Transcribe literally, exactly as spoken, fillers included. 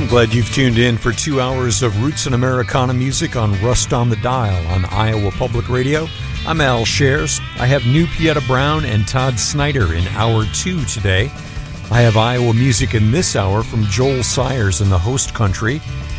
glad you've tuned in for two hours of Roots and Americana music on Rust on the Dial on Iowa Public Radio. I'm Al Shares. I have new Pietta Brown and Todd Snyder in Hour two today. I have Iowa music in this hour from Joel Sayers in the host country.